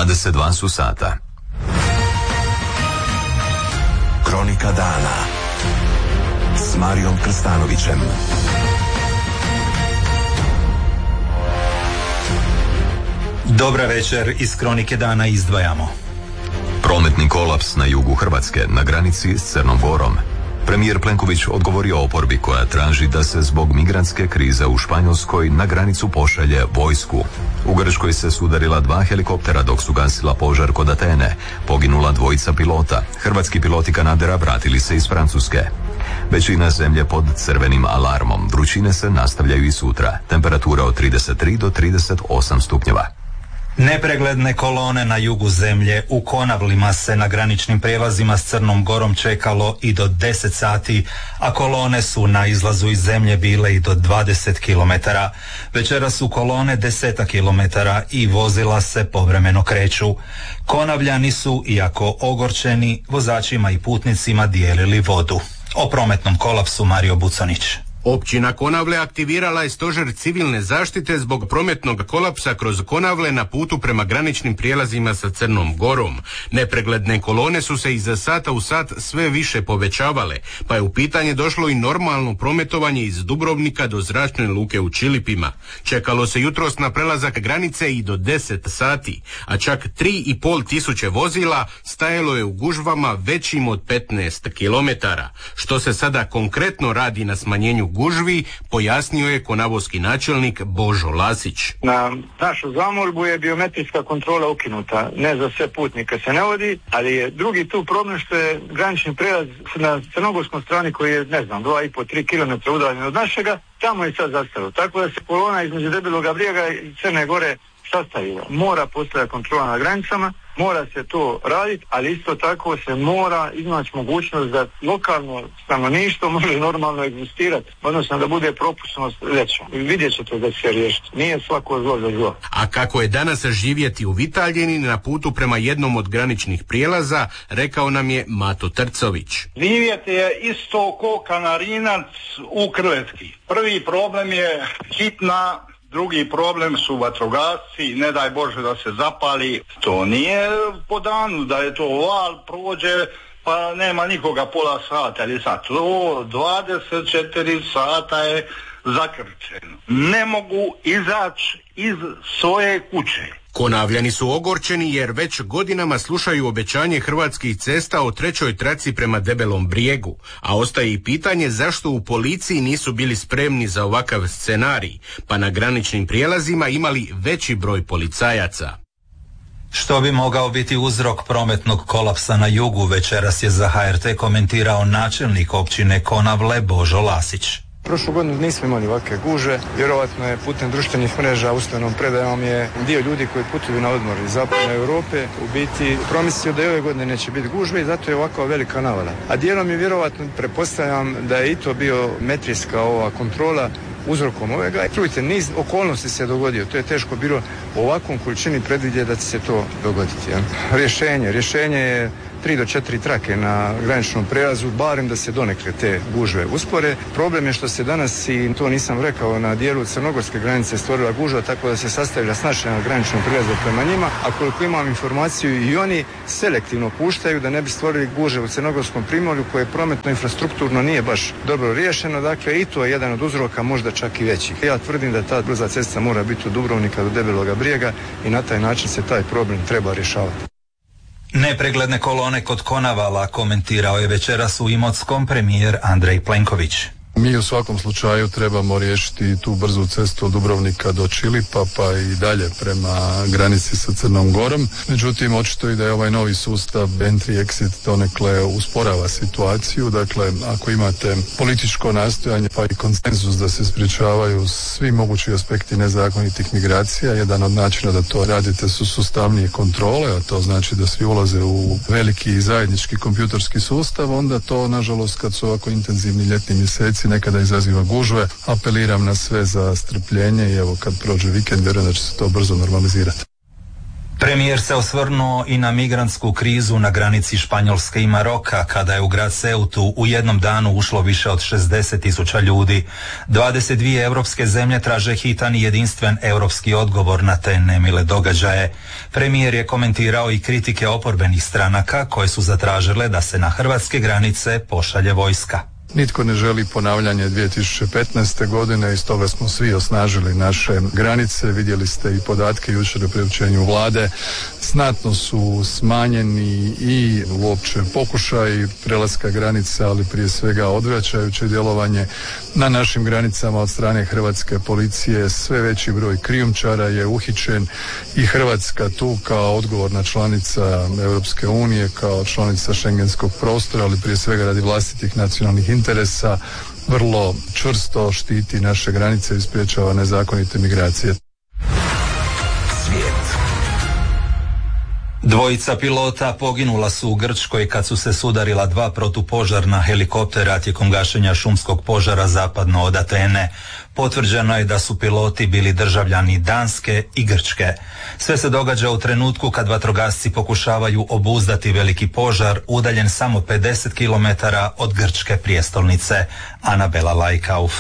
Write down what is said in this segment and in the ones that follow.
22 su sata. Kronika dana s Marijom Krstanovićem. Dobra večer, iz Kronike dana izdvajamo. Prometni kolaps na jugu Hrvatske, na granici s Crnom Gorom. Premijer Plenković odgovorio oporbi koja traži da se zbog migrantske krize u Španjolskoj na granicu pošalje vojsku. U Grčkoj se sudarila 2 helikoptera dok su gasila požar kod Atene. Poginula 2 pilota. Hrvatski piloti Kanadera vratili se iz Francuske. Većina zemlje pod crvenim alarmom. Vrućine se nastavljaju i sutra. Temperatura od 33 do 38 stupnjeva. Nepregledne kolone na jugu zemlje, u Konavlima se na graničnim prijelazima s Crnom Gorom čekalo i do 10 sati, a kolone su na izlazu iz zemlje bile i do 20 km. Večeras su kolone 10 km i vozila se povremeno kreću. Konavljani su, iako ogorčeni, vozačima i putnicima dijelili vodu. O prometnom kolapsu Mario Bucanić. Općina Konavle aktivirala je stožer civilne zaštite zbog prometnog kolapsa kroz Konavle na putu prema graničnim prijelazima sa Crnom Gorom. Nepregledne kolone su se iz sata u sat sve više povećavale, pa je u pitanje došlo i normalno prometovanje iz Dubrovnika do zračne luke u Čilipima. Čekalo se jutros na prelazak granice i do 10 sati, a čak 3.500 vozila stajalo je u gužvama većim od 15 km. Što se sada konkretno radi na smanjenju gužvi, pojasnio je konavovski načelnik Božo Lasić. Na našu zamolbu je biometrijska kontrola ukinuta. Ne za sve putnike se ne vodi, ali je drugi tu problem što je granični prijelaz na crnogorskom strani koji je, 2,5-3 km udaljen od našega, tamo je sad zastalo. Tako da se kolona između Debeloga Brijega i Crne Gore sastavila. Mora postojati kontrola na granicama, mora se to raditi, ali isto tako se mora iznaći mogućnost da lokalno stanovništvo može normalno egzistirati, odnosno da bude propusnost veća. Vidjet ćete da će se riješiti. Nije svako zlo za zlo. A kako je danas živjeti u Vitaljini na putu prema jednom od graničnih prijelaza, rekao nam je Mato Trcović. Živjeti je isto ko Kanarinac u Krletki. Prvi problem je hitna, drugi problem su vatrogasci, ne daj Bože da se zapali. To nije po danu, da je to val, prođe, pa nema nikoga pola sata ili sat. To 24 sata je zakrčeno. Ne mogu izaći iz svoje kuće. Konavljani su ogorčeni jer već godinama slušaju obećanje Hrvatskih cesta o 3. traci prema Debelom Brijegu, a ostaje i pitanje zašto u policiji nisu bili spremni za ovakav scenarij, pa na graničnim prijelazima imali veći broj policajaca. Što bi mogao biti uzrok prometnog kolapsa na jugu, večeras je za HRT komentirao načelnik općine Konavle Božo Lasić. Prošlu godinu nismo imali ovakve gužve, vjerovatno je putem društvenih mreža usmenom predajom je dio ljudi koji putuju na odmor iz zapadne Europe u biti promislio da i ove godine neće biti gužve i zato je ovakva velika navala. A dijelom je vjerovatno, pretpostavljam da je i to bio metrijska ova kontrola uzrokom ovega. Čujte, niz okolnosti se dogodio, to je teško bilo u ovakvom količini predvidjeti da će se to dogoditi. Ja. Rješenje je 3 do 4 trake na graničnom prijelazu, barem da se donekle te gužve uspore. Problem je što se danas, i to nisam rekao, na dijelu crnogorske granice stvorila gužva, tako da se sastavila snačajna graničnog prijelaza prema njima, a koliko imam informaciju i oni selektivno puštaju da ne bi stvorili gužve u crnogorskom primorju koje prometno infrastrukturno nije baš dobro riješeno, dakle i to je jedan od uzroka, možda čak i većih. Ja tvrdim da ta brza cesta mora biti od Dubrovnika do Debeloga Brijega i na taj način se taj problem treba rješavati. Nepregledne kolone kod Konavala komentirao je večeras u Imotskom premijer Andrej Plenković. Mi u svakom slučaju trebamo riješiti tu brzu cestu od Dubrovnika do Čilipa pa i dalje prema granici sa Crnom Gorom. Međutim, očito i da je ovaj novi sustav entry-exit donekle usporava situaciju. Dakle, ako imate političko nastojanje pa i konsenzus da se sprječavaju svi mogući aspekti nezakonitih migracija, jedan od načina da to radite su sustavnije kontrole, a to znači da svi ulaze u veliki zajednički kompjuterski sustav, onda to, nažalost, kad su ovako intenzivni ljetni mjeseci, nekada izaziva gužve. Apeliram na sve za strpljenje i evo kad prođe vikend vjerujem da će se to brzo normalizirati. Premijer se osvrnuo i na migrantsku krizu na granici Španjolske i Maroka, kada je u grad Ceutu u jednom danu ušlo više od 60.000 ljudi. 22 europske zemlje traže hitan i jedinstven europski odgovor na te nemile događaje. Premijer je komentirao i kritike oporbenih stranaka koje su zatražile da se na hrvatske granice pošalje vojska. Nitko ne želi ponavljanje 2015. godine i stoga smo svi osnažili naše granice. Vidjeli ste i podatke jučer o priopćenju vlade. Znatno su smanjeni i uopće pokušaj prelaska granica, ali prije svega odvraćajuće djelovanje na našim granicama od strane hrvatske policije. Sve veći broj krijumčara je uhićen i Hrvatska tu kao odgovorna članica Europske unije, kao članica šengenskog prostora, ali prije svega radi vlastitih nacionalnih interesa, vrlo čvrsto štiti naše granice i sprječava nezakonite migracije. Svijet. Dvojica pilota poginula su u Grčkoj kad su se sudarila dva protupožarna helikoptera tijekom gašenja šumskog požara zapadno od Atene. Potvrđeno je da su piloti bili državljani Danske i Grčke. Sve se događa u trenutku kad vatrogasci pokušavaju obuzdati veliki požar udaljen samo 50 km od grčke prijestolnice. Anabela Lajkauf.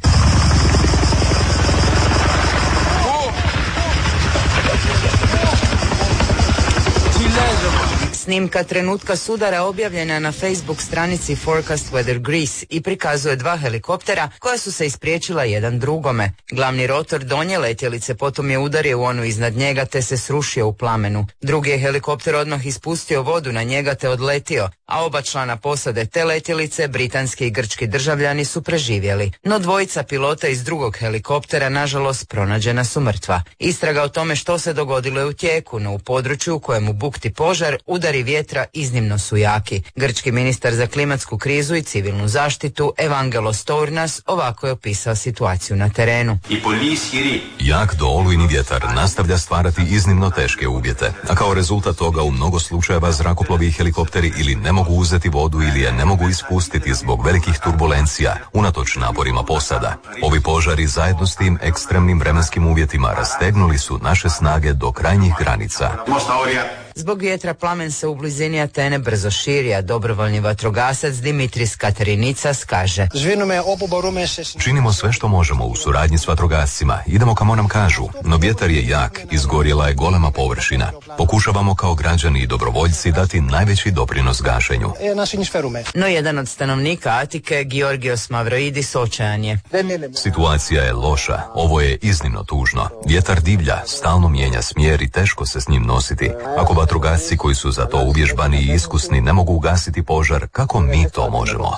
Snimka trenutka sudara objavljena na Facebook stranici Forecast Weather Greece i prikazuje dva helikoptera koja su se ispriječila jedan drugome. Glavni rotor donje letjelice potom je udario u onu iznad njega te se srušio u plamenu. Drugi je helikopter odmah ispustio vodu na njega te odletio, a oba člana posade te letjelice, britanski i grčki državljani, su preživjeli. No dvojica pilota iz drugog helikoptera nažalost pronađena su mrtva. Istraga o tome što se dogodilo je u tijeku, no u području u kojemu bukti požar udari vjetra iznimno su jaki. Grčki ministar za klimatsku krizu i civilnu zaštitu Evangelos Tournas ovako je opisao situaciju na terenu. Jak do olujni vjetar nastavlja stvarati iznimno teške uvjete, a kao rezultat toga u mnogo slučajeva zrakoplovi i helikopteri ili ne mogu uzeti vodu ili je ne mogu ispustiti zbog velikih turbulencija, unatoč naporima posada. Ovi požari zajedno s tim ekstremnim vremenskim uvjetima rastegnuli su naše snage do krajnjih granica. Zbog vjetra plamen se u blizini Atene brzo širi, a dobrovoljni vatrogasac Dimitris Katerinicas kaže: Činimo sve što možemo u suradnji s vatrogascima, idemo kamo nam kažu, no vjetar je jak, izgorjela je golema površina. Pokušavamo kao građani i dobrovoljci dati najveći doprinos gašenju. No jedan od stanovnika Atike, Georgios Mavroidis, očajan je. Situacija je loša, ovo je iznimno tužno. Vjetar divlja, stalno mijenja smjer i teško se s njim nositi. Ako vatrogasci koji su za to uvježbani i iskusni ne mogu ugasiti požar, kako mi to možemo?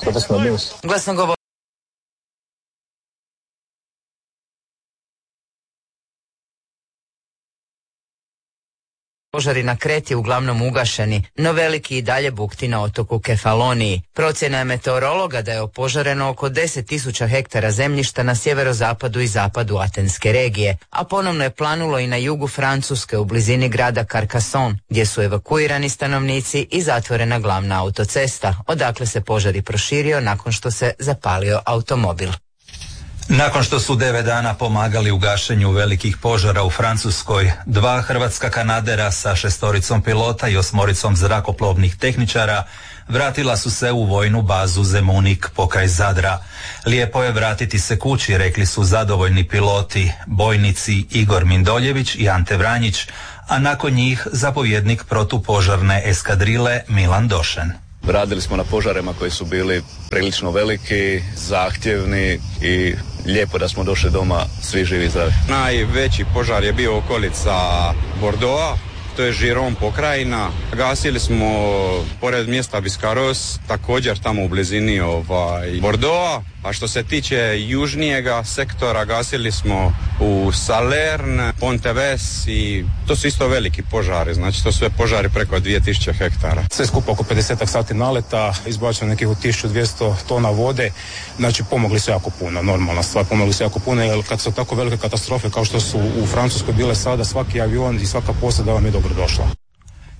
Požari na Kreti uglavnom ugašeni, no veliki i dalje bukti na otoku Kefaloniji. Procjena je meteorologa da je opožareno oko 10.000 hektara zemljišta na sjeverozapadu i zapadu Atenske regije, a ponovno je planulo i na jugu Francuske u blizini grada Carcassonne, gdje su evakuirani stanovnici i zatvorena glavna autocesta, odakle se požar proširio nakon što se zapalio automobil. Nakon što su 9 dana pomagali u gašenju velikih požara u Francuskoj, 2 hrvatska kanadera sa 6 pilota i 8 zrakoplovnih tehničara vratila su se u vojnu bazu Zemunik pokraj Zadra. Lijepo je vratiti se kući, rekli su zadovoljni piloti, bojnici Igor Mindoljević i Ante Vranjić, a nakon njih zapovjednik protupožarne eskadrile Milan Došen. Radili smo na požarima koji su bili prilično veliki, zahtjevni i lijepo da smo došli doma svi živi i zdravi. Najveći požar je bio okolica Bordeauxa, to je Giron pokrajina. Gasili smo pored mjesta Biscarrosse, također tamo u blizini Bordeauxa. A što se tiče južnijega sektora, gasili smo u Salerne, Ponteves i to su isto veliki požari, znači to su sve požari preko 2000 hektara. Sve skupo oko 50 sati naleta, izbačeno nekih 1200 tona vode, znači pomogli su jako puno, normalna stvar, pomogli su jako puno, jer kad su tako velike katastrofe kao što su u Francuskoj bile sada, svaki avion i svaka posada vam je dobro došla.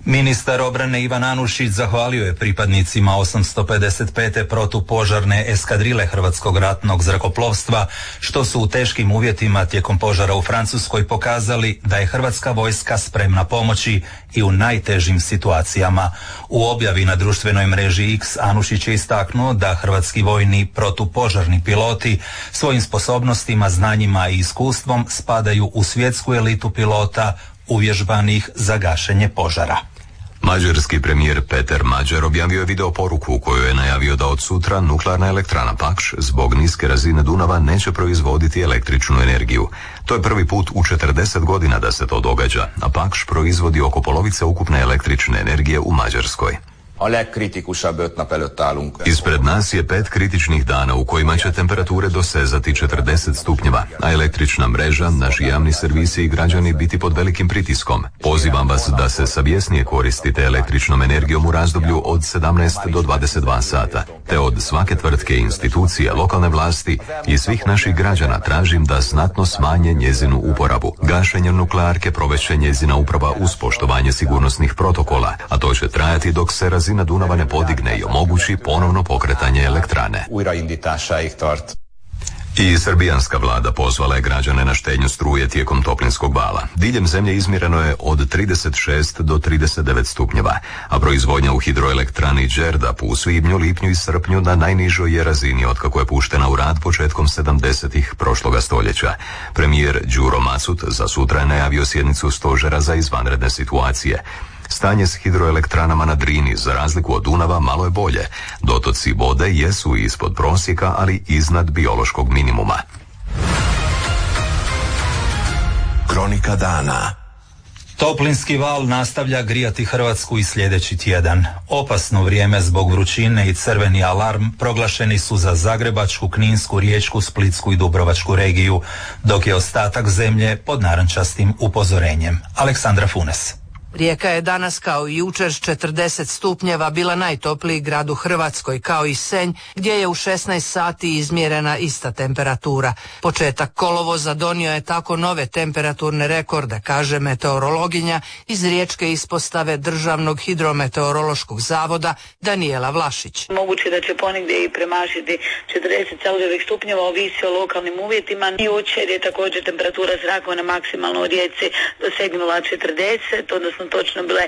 Ministar obrane Ivan Anušić zahvalio je pripadnicima 855. protupožarne eskadrile Hrvatskog ratnog zrakoplovstva što su u teškim uvjetima tijekom požara u Francuskoj pokazali da je Hrvatska vojska spremna pomoći i u najtežim situacijama. U objavi na društvenoj mreži X Anušić je istaknuo da hrvatski vojni protupožarni piloti svojim sposobnostima, znanjima i iskustvom spadaju u svjetsku elitu pilota uvježbanih za gašenje požara. Mađarski premijer Peter Mađar objavio je video poruku u kojoj je najavio da od sutra nuklearna elektrana Pakš zbog niske razine Dunava neće proizvoditi električnu energiju. To je prvi put u 40 godina da se to događa, a Pakš proizvodi oko polovice ukupne električne energije u Mađarskoj. Ispred nas je 5 kritičnih dana u kojima će temperature dosezati 40 stupnjeva, a električna mreža, naši javni servisi i građani biti pod velikim pritiskom. Pozivam vas da se savjesnije koristite električnom energijom u razdoblju od 17 do 22 sata, te od svake tvrtke i institucije, lokalne vlasti i svih naših građana tražim da znatno smanje njezinu uporabu. Gašenje nuklearke provešće njezina uprava uz poštovanje sigurnosnih protokola, a to će trajati dok se razina Dunava ne podigne i omogući ponovno pokretanje elektrane. I srbijanska vlada pozvala je građane na štednju struje tijekom toplinskog vala. Diljem zemlje izmjereno je od 36 do 39 stupnjeva, a proizvodnja u hidroelektrani Đerdap u svibnju, lipnju i srpnju na najnižoj je razini otkako je puštena u rad početkom 70-ih prošloga stoljeća. Premijer Đuro Macut za sutra je najavio sjednicu stožera za izvanredne situacije. Stanje s hidroelektranama na Drini, za razliku od Dunava, malo je bolje. Dotoci vode jesu ispod prosjeka, ali iznad biološkog minimuma. Kronika dana. Toplinski val nastavlja grijati Hrvatsku i sljedeći tjedan. Opasno vrijeme zbog vrućine i crveni alarm proglašeni su za Zagrebačku, Kninsku, Riječku, Splitsku i Dubrovačku regiju, dok je ostatak zemlje pod narančastim upozorenjem. Aleksandra Funes. Rijeka je danas kao i jučer s 40 stupnjeva bila najtopliji grad u Hrvatskoj, kao i Senj gdje je u 16 sati izmjerena ista temperatura. Početak kolovoza donio je tako nove temperaturne rekorde, kaže meteorologinja iz Riječke ispostave Državnog hidrometeorološkog zavoda Danijela Vlašić. Moguće da će ponegdje i premašiti 40 celzijevih stupnjeva, ovisi o lokalnim uvjetima. I jučer je također temperatura zraka na maksimalno u Rijeci dosegnula 40, odnosno točno bile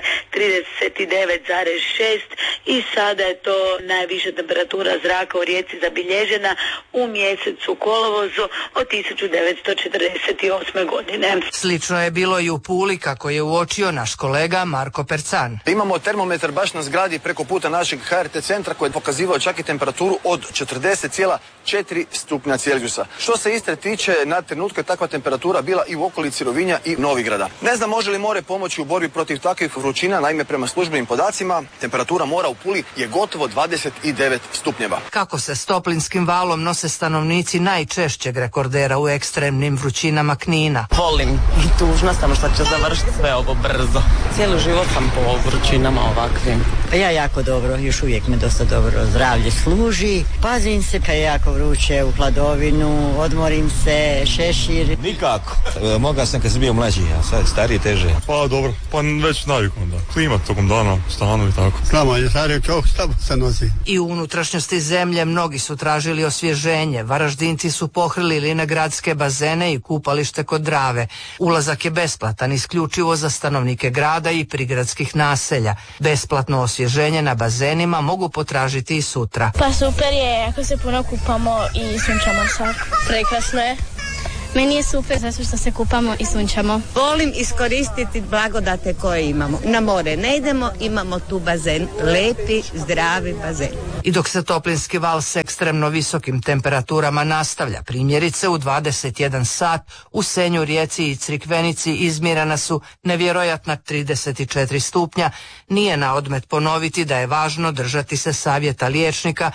39,6 i sada je to najviša temperatura zraka u Rijeci zabilježena u mjesecu kolovozu od 1948. godine. Slično je bilo i u Puli, kako je uočio naš kolega Marko Percan. Imamo termometar baš na zgradi preko puta našeg HRT centra koji je pokazivao čak i temperaturu od 40,4 stupnja Celzijusa. Što se Istre tiče, na trenutku je takva temperatura bila i u okolici Rovinja i Novigrada. Ne znam može li more pomoći u borbi protiv takvih vrućina, naime prema službenim podacima temperatura mora u Puli je gotovo 29 stupnjeva. Kako se s toplinskim valom nose stanovnici najčešćeg rekordera u ekstremnim vrućinama Knina? Volim i tužna sam što će završiti sve ovo brzo. Cijeli život sam po vrućinama ovakvim. Ja jako dobro, još uvijek me dosta dobro zdravlje služi. Pazim se kad je jako vruće u hladovinu, odmorim se, šešir. Nikako. Mogao sam kad sam bio mlađi, a sad stariji teže. Pa dobro, pa već navikom da. Klima tokom dana, stanu i tako. Znamo, je stariji čovjek slabo se nosi. I u unutrašnjosti zemlje mnogi su tražili osvježenje. Varaždinci su pohrilili na gradske bazene i kupalište kod Drave. Ulazak je besplatan, isključivo za stanovnike grada i prigradskih naselja. Besplatno osvježenje na bazenima mogu potražiti i sutra. Pa super je ako se puno kupamo i sunčamo se. Prekrasno je. Meni je super zato što se kupamo i sunčamo. Volim iskoristiti blagodate koje imamo. Na more ne idemo, imamo tu bazen. Lepi, zdravi bazen. I dok se toplinski val s ekstremno visokim temperaturama nastavlja, primjerice u 21 sat u Senju, Rijeci i Crikvenici izmjerena su nevjerojatna 34 stupnja, nije na odmet ponoviti da je važno držati se savjeta liječnika,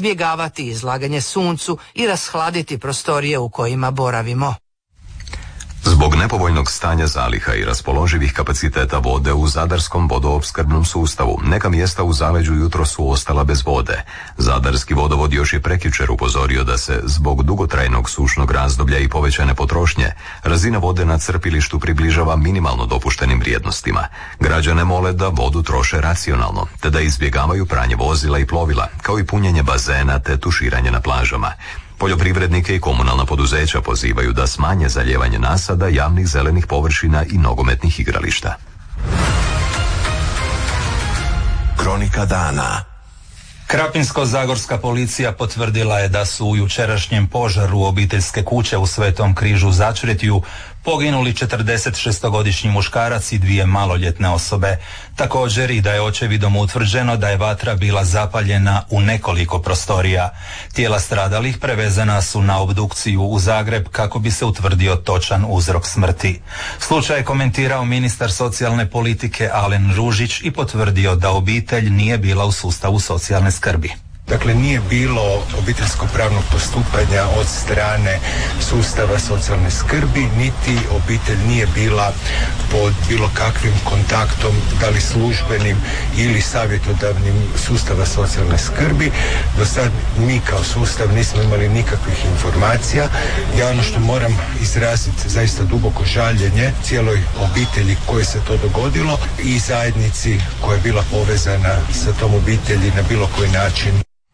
izbjegavati izlaganje suncu i rashladiti prostorije u kojima boravimo. Zbog nepovoljnog stanja zaliha i raspoloživih kapaciteta vode u zadarskom vodoopskrbnom sustavu, neka mjesta u zaleđu jutro su ostala bez vode. Zadarski vodovod još je prekjučer upozorio da se zbog dugotrajnog sušnog razdoblja i povećane potrošnje razina vode na crpilištu približava minimalno dopuštenim vrijednostima. Građane mole da vodu troše racionalno, te da izbjegavaju pranje vozila i plovila, kao i punjenje bazena te tuširanje na plažama. Poljoprivrednike i komunalna poduzeća pozivaju da smanje zalijevanje nasada, javnih zelenih površina i nogometnih igrališta. Kronika dana. Krapinsko-zagorska policija potvrdila je da su u jučerašnjem požaru obiteljske kuće u Svetom Križu Začretju poginuli 46-godišnji muškarac i 2 maloljetne osobe. Također i da je očevidom utvrđeno da je vatra bila zapaljena u nekoliko prostorija. Tijela stradalih prevezana su na obdukciju u Zagreb kako bi se utvrdio točan uzrok smrti. Slučaj je komentirao ministar socijalne politike Alen Ružić i potvrdio da obitelj nije bila u sustavu socijalne skrbi. Dakle, nije bilo obiteljsko-pravnog postupanja od strane sustava socijalne skrbi, niti obitelj nije bila pod bilo kakvim kontaktom, da li službenim ili savjetodavnim sustava socijalne skrbi. Do sad mi kao sustav nismo imali nikakvih informacija. Ja ono što moram izraziti zaista duboko žaljenje cijeloj obitelji koje se to dogodilo i zajednici koja je bila povezana sa tom obitelji na bilo koji način.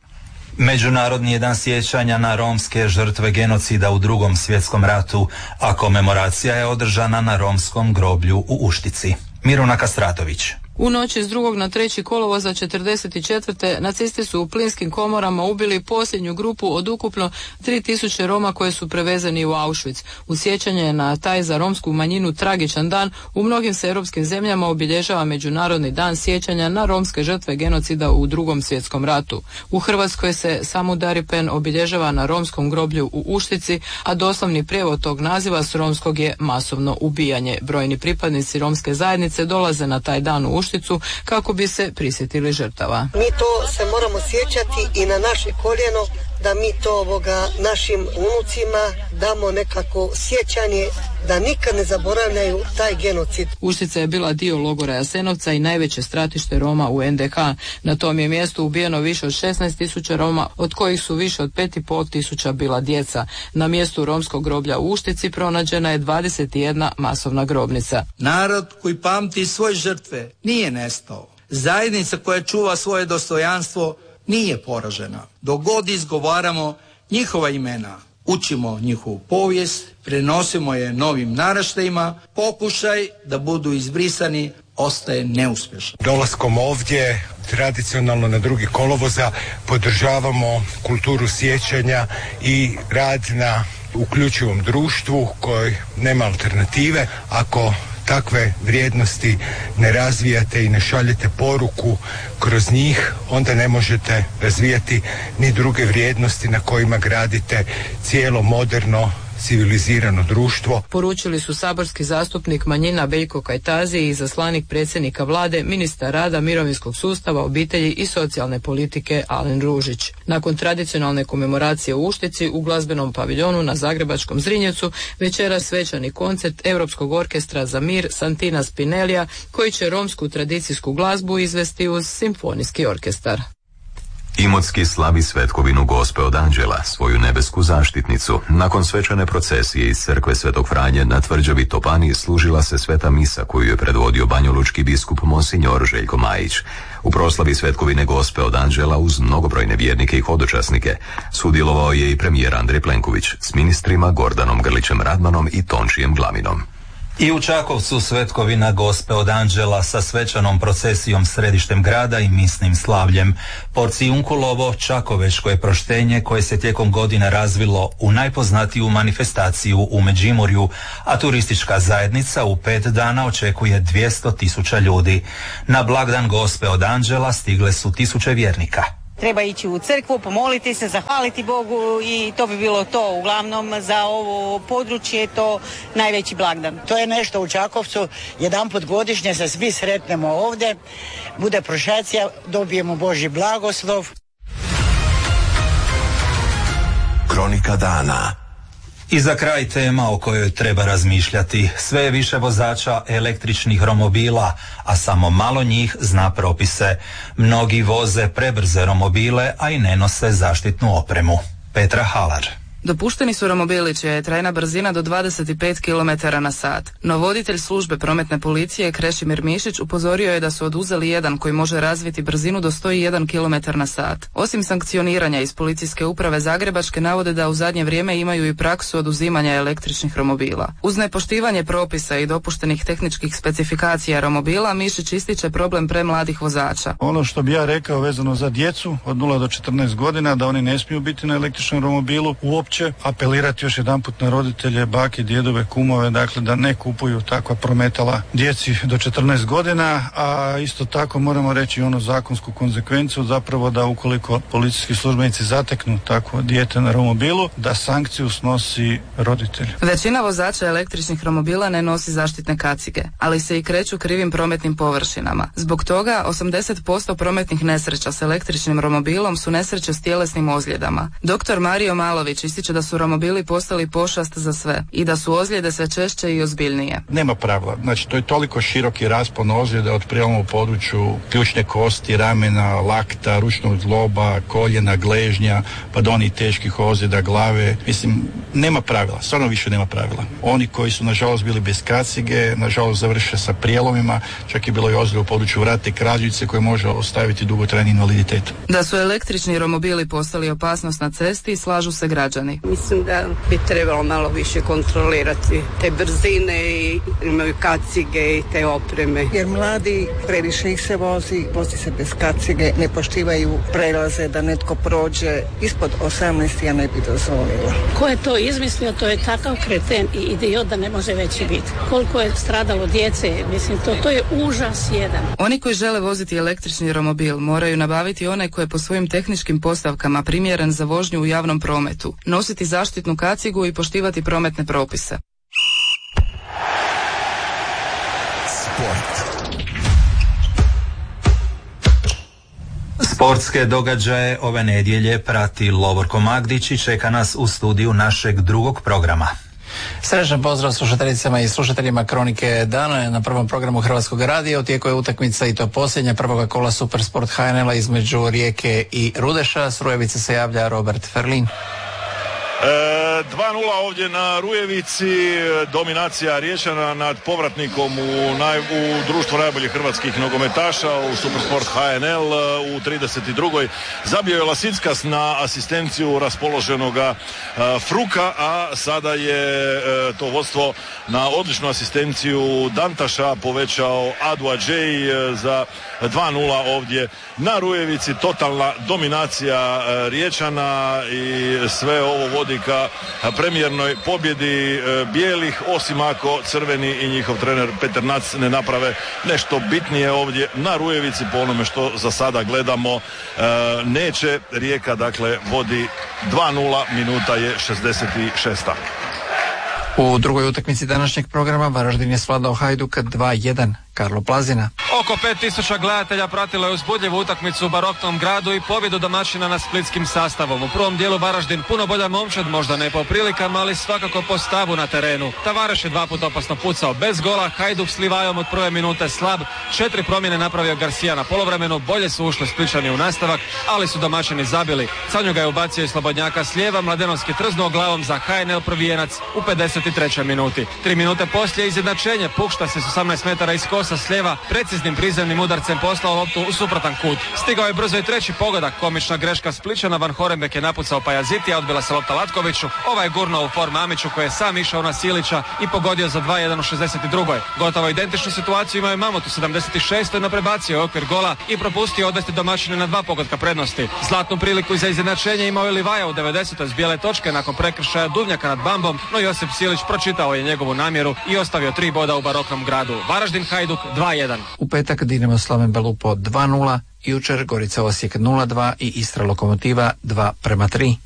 Međunarodni je dan sjećanja na romske žrtve genocida u Drugom svjetskom ratu, a komemoracija je održana na romskom groblju u Uštici. Miruna Kastratović. U noći s 2. na 3. kolovoza 1944. nacisti su u plinskim komorama ubili posljednju grupu od ukupno 3000 Roma koje su prevezeni u Auschwitz. U sjećanje na taj za romsku manjinu tragičan dan u mnogim se europskim zemljama obilježava Međunarodni dan sjećanja na romske žrtve genocida u Drugom svjetskom ratu. U Hrvatskoj se Samudaripen obilježava na romskom groblju u Uštici, a doslovni prijevod tog naziva s romskog je masovno ubijanje. Brojni pripadnici romske zajednice dolaze na taj dan u Ušticu kako bi se prisjetili žrtava. Mi to se moramo sjećati i na naše koljeno, da mi to našim unucima damo nekako sjećanje da nikad ne zaboravljaju taj genocid. Uštica je bila dio logora Jasenovca i najveće stratište Roma u NDH. Na tom je mjestu ubijeno više od 16.000 Roma, od kojih su više od 5.500 bila djeca. Na mjestu romskog groblja u Uštici pronađena je 21 masovna grobnica. Narod koji pamti svoje žrtve nije nestao. Zajednica koja čuva svoje dostojanstvo nije poražena. Dok god izgovaramo njihova imena, učimo njihovu povijest, prenosimo je novim naraštajima, pokušaj da budu izbrisani ostaje neuspješan. Dolaskom ovdje, tradicionalno na 2. kolovoza, podržavamo kulturu sjećanja i rad na uključivom društvu koji nema alternative. Ako takve vrijednosti ne razvijate i ne šaljete poruku kroz njih, onda ne možete razvijati ni druge vrijednosti na kojima gradite cijelo moderno civilizirano društvo. Poručili su saborski zastupnik manjina Veljko Kajtazi i izaslanik predsjednika vlade, ministar rada, mirovinskog sustava, obitelji i socijalne politike Alen Ružić. Nakon tradicionalne komemoracije u Uštici u glazbenom paviljonu na zagrebačkom Zrinjevcu večeras svečani koncert Europskog orkestra za mir Santina Spinellija koji će romsku tradicijsku glazbu izvesti uz simfonijski orkestar. Imotski slavi svetkovinu Gospe od Anđela, svoju nebesku zaštitnicu. Nakon svečane procesije iz crkve Svetog Franje na tvrđavi Topani služila se sveta misa koju je predvodio banjalučki biskup Monsignor Željko Majić. U proslavi svetkovine Gospe od Anđela uz mnogobrojne vjernike i hodočasnike sudjelovao je i premijer Andrej Plenković s ministrima Gordanom Grlićem Radmanom i Tončijem Glaminom. I u Čakovcu svetkovina Gospe od Anđela sa svečanom procesijom središtem grada i misnim slavljem. Porcijunkulovo čakovečko je proštenje koje se tijekom godina razvilo u najpoznatiju manifestaciju u Međimurju, a turistička zajednica u 5 dana očekuje 200.000 ljudi. Na blagdan Gospe od Anđela stigle su tisuće vjernika. Treba ići u crkvu, pomoliti se, zahvaliti Bogu i to bi bilo to. Uglavnom za ovo područje je to najveći blagdan. To je nešto u Čakovcu, jedanput godišnje se svi sretnemo ovdje, bude prošacija, dobijemo Božji blagoslov. Kronika dana. I za kraj tema o kojoj treba razmišljati. Sve je više vozača električnih romobila, a samo malo njih zna propise. Mnogi voze prebrze romobile, a i ne nose zaštitnu opremu. Petra Halar. Dopušteni su romobili čija je trajna brzina do 25 km na sat. No voditelj službe prometne policije Krešimir Mišić upozorio je da su oduzeli jedan koji može razviti brzinu do 101 km na sat. Osim sankcioniranja iz policijske uprave Zagrebačke navode da u zadnje vrijeme imaju i praksu oduzimanja električnih romobila. Uz nepoštivanje propisa i dopuštenih tehničkih specifikacija romobila, Mišić ističe problem premladih vozača. Ono što bi ja rekao vezano za djecu od 0 do 14 godina, da oni ne smiju biti na električnom romobilu, uopće apelirati još jedanput na roditelje, bake, djedove, kumove, dakle da ne kupuju takva prometala djeci do 14 godina, a isto tako moramo reći onu zakonsku konzekvenciju, zapravo da ukoliko policijski službenici zateknu takvo dijete na romobilu, da sankciju snosi roditelj. Većina vozača električnih romobila ne nosi zaštitne kacige, ali se i kreću krivim prometnim površinama. Zbog toga 80% prometnih nesreća s električnim romobilom su nesreće s tjelesnim ozljedama. Dr. Mario Malović ističe da su romobili postali pošast za sve i da su ozljede sve češće i ozbiljnije. Nema pravila, znači to je toliko široki raspon ozljeda od prijelamu u području ključne kosti, ramena, lakta, ručnog zgloba, koljena, gležnja, pa do onih teških ozljeda glave. Mislim, nema pravila, stvarno više nema pravila. Oni koji su nažalost bili bez kacige, nažalost završe sa prijelomima, čak je bilo i ozljeda u području vrata i krađice koje može ostaviti dugotrajni invaliditet. Da su električni romobili postali opasnost na cesti, slažu se građani. Mislim da bi trebalo malo više kontrolirati te brzine i imaju kacige i te opreme. Jer mladi previše ih se vozi se bez kacige, ne poštivaju prelaze da netko prođe ispod 18, ja ne bi dozvolila. Ko je to izmislio, to je takav kreten i idiot da ne može veći biti. Koliko je stradalo djece, mislim, to je užas jedan. Oni koji žele voziti električni romobil moraju nabaviti onaj koji je po svojim tehničkim postavkama primjeren za vožnju u javnom prometu, nositi zaštitnu kacigu i poštivati prometne propise. Sport. Sportske događaje ove nedjelje prati Lovorko Magdić i čeka nas u studiju našeg drugog programa. Srećan pozdrav slušateljicama i slušateljima Kronike dana na prvom programu Hrvatskog radija. U tijeku je utakmica i to posljednja prvoga kola Supersport HNL-a između Rijeke i Rudeša. S Rujevice se javlja Robert Ferlin. 2-0 ovdje na Rujevici, dominacija Riječana nad povratnikom u društvo najboljih hrvatskih nogometaša u Supersport HNL u 32. Zabio je Lasickas na asistenciju raspoloženoga Fruka, a sada je to vodstvo na odličnu asistenciju Dantaša povećao Adu Adžej za 2-0 ovdje na Rujevici. Totalna dominacija Riječana i sve ovo vodi ka premijernoj pobjedi bijelih, osim ako crveni i njihov trener Petar Nac ne naprave nešto bitnije ovdje na Rujevici. Po onome što za sada gledamo neće. Rijeka dakle vodi 2-0, minuta je 66. U drugoj utakmici današnjeg programa Varaždin je svladao Hajduka 2-1. Karlo Plazina. Oko 5000 gledatelja pratilo je uzbudljivu utakmicu u baroknom gradu i pobjedu domaćina nad splitskim sastavom. U prvom dijelu Varaždin puno bolja momčad, možda ne po prilikama, ali svakako po stavu na terenu. Tavares je 2 puta opasno pucao bez gola, Hajduk s Livajom od prve minute slab. 4 promjene napravio Garcia na poluvremenu, bolje su ušli Spličani u nastavak, ali su domaćini zabili. Canju ga je ubacio i Slobodnjaka s lijeva, Mladenovski trznuo glavom za HNL prvijenac u 53. minuti. 3 minute poslije izjednačenje, Pukšta se s 18 metara iz kosa s lijeva preciznim prizemnim udarcem poslao loptu u suprotan kut. Stigao je brzo i treći pogodak, komična greška Spličana, Van Horenbeck je napucao Pajazitija, odbila se lopta Latkoviću, ovaj je gurnuo u for Mamiću koji je sam išao na Silića i pogodio za 2-1 u 62. Gotovo identičnu situaciju imao je Mamut u 76. no prebacio je okvir gola i propustio odvesti domaćine na 2 pogotka prednosti. Zlatnu priliku za izjednačenje imao je Livaja u 90. s bijele točke nakon prekršaja Duvnjaka nad Bambom, no Josip Silić pročitao je njegovu namjeru i ostavio 3 boda u baroknom gradu. Varaždin Hajduk 2-1. U petak Dinamo Slaven Belupo 2-0, jučer Gorica Osijek 0-2 i Istra Lokomotiva 2-3.